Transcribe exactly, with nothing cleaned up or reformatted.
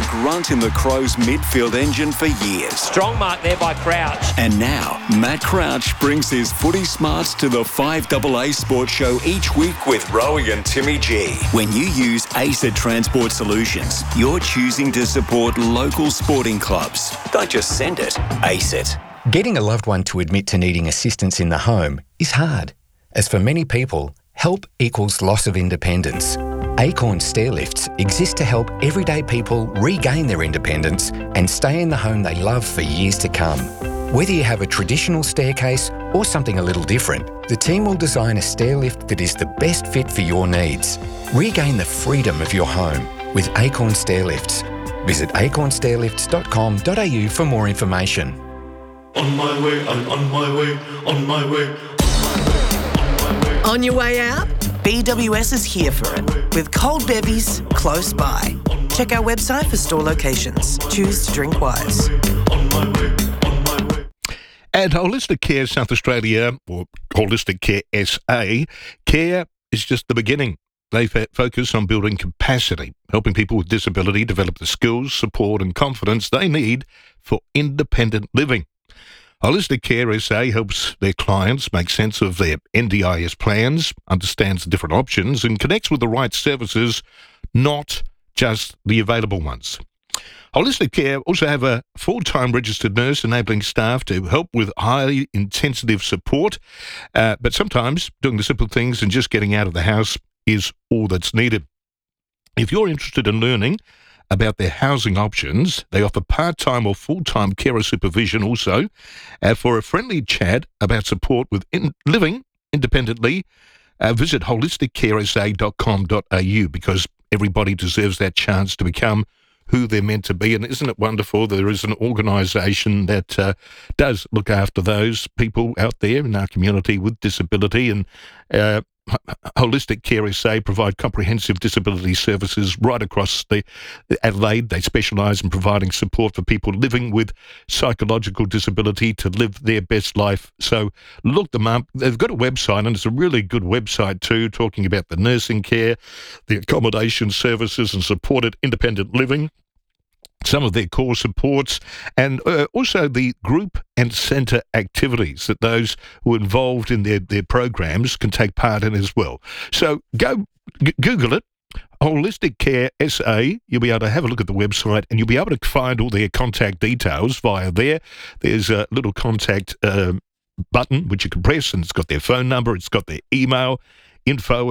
the grunt in the Crows midfield engine for years. Strong mark there by Crouch. And now, Matt Crouch brings his footy smarts to the five A A Sports Show each week with Rowie and Timmy G. When you use ACET Transport Solutions, you're choosing to support local sporting clubs. Don't just send it, ACET. Getting a loved one to admit to needing assistance in the home is hard, as for many people, help equals loss of independence. Acorn Stairlifts exist to help everyday people regain their independence and stay in the home they love for years to come. Whether you have a traditional staircase or something a little different, the team will design a stairlift that is the best fit for your needs. Regain the freedom of your home with Acorn Stairlifts. Visit acorn stairlifts dot com dot a u for more information. On my way, I'm on my way, on my way, on my way, on my way. On your way out? B W S is here for it, with cold bevies close by. Check our website for store locations. Choose to drink wise. At Holistic Care South Australia, or Holistic Care S A, care is just the beginning. They f- focus on building capacity, helping people with disability develop the skills, support and confidence they need for independent living. Holistic Care S A helps their clients make sense of their N D I S plans, understands the different options and connects with the right services, not just the available ones. Holistic Care also have a full-time registered nurse enabling staff to help with highly intensive support, uh, but sometimes doing the simple things and just getting out of the house is all that's needed. If you're interested in learning about their housing options, they offer part-time or full-time carer supervision also. Uh, for a friendly chat about support with in- living independently, uh, visit holistic care s a dot com dot a u because everybody deserves that chance to become who they're meant to be. And isn't it wonderful there is an organisation that uh, does look after those people out there in our community with disability, and uh, Holistic Care S A provide comprehensive disability services right across the Adelaide. They specialise in providing support for people living with psychological disability to live their best life. So look them up. They've got a website, and it's a really good website too, talking about the nursing care, the accommodation services and supported independent living, some of their core supports, and uh, also the group and centre activities that those who are involved in their, their programs can take part in as well. So go g- Google it, Holistic Care S A. You'll be able to have a look at the website and you'll be able to find all their contact details via there. There's a little contact uh, button which you can press, and it's got their phone number, it's got their email, info